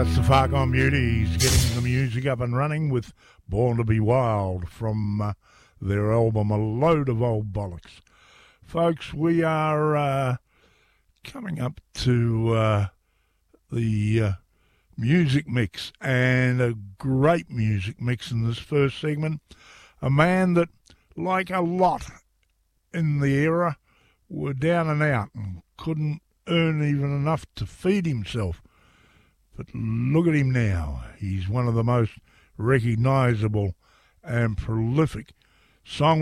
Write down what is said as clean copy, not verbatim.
That's the Far Gone Beauty. He's getting the music up and running with Born to Be Wild from their album A Load of Old Bollocks. Folks, we are coming up to the music mix, and a great music mix in this first segment. A man that, like a lot in the era, were down and out and couldn't earn even enough to feed himself. But look at him now. He's one of the most recognisable and prolific songwriters